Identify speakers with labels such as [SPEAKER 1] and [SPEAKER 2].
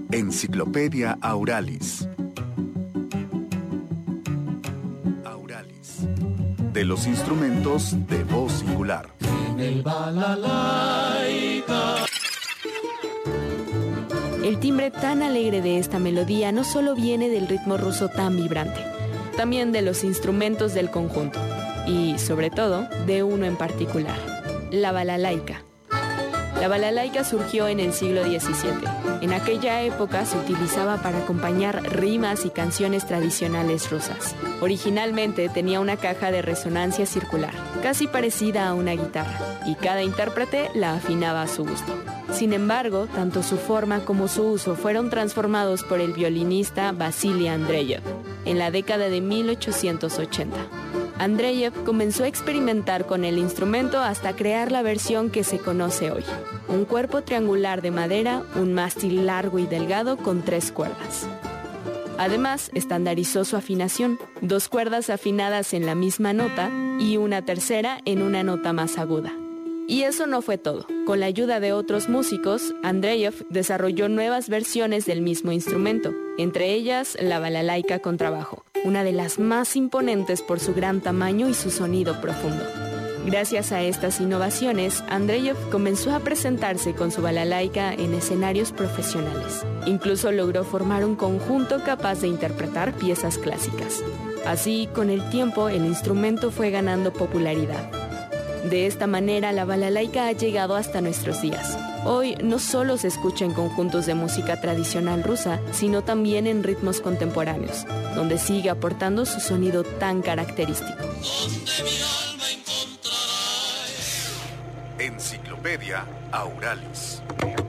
[SPEAKER 1] Enciclopedia Auralis. Auralis. De los instrumentos de voz singular.
[SPEAKER 2] En el balalaika.
[SPEAKER 3] El timbre tan alegre de esta melodía no solo viene del ritmo ruso tan vibrante, también de los instrumentos del conjunto y, sobre todo, de uno en particular, la balalaika. La balalaika surgió en el siglo XVII. En aquella época se utilizaba para acompañar rimas y canciones tradicionales rusas. Originalmente tenía una caja de resonancia circular, casi parecida a una guitarra, y cada intérprete la afinaba a su gusto. Sin embargo, tanto su forma como su uso fueron transformados por el violinista Vasily Andreyev en la década de 1880. Andreyev comenzó a experimentar con el instrumento hasta crear la versión que se conoce hoy. Un cuerpo triangular de madera, un mástil largo y delgado con 3 cuerdas. Además, estandarizó su afinación, 2 cuerdas afinadas en la misma nota y una tercera en una nota más aguda. Y eso no fue todo. Con la ayuda de otros músicos, Andreyev desarrolló nuevas versiones del mismo instrumento, entre ellas la balalaika contrabajo, una de las más imponentes por su gran tamaño y su sonido profundo. Gracias a estas innovaciones, Andreyev comenzó a presentarse con su balalaika en escenarios profesionales. Incluso logró formar un conjunto capaz de interpretar piezas clásicas. Así, con el tiempo, el instrumento fue ganando popularidad. De esta manera, la balalaika ha llegado hasta nuestros días. Hoy no solo se escucha en conjuntos de música tradicional rusa, sino también en ritmos contemporáneos, donde sigue aportando su sonido tan característico.
[SPEAKER 1] Enciclopedia Auralis.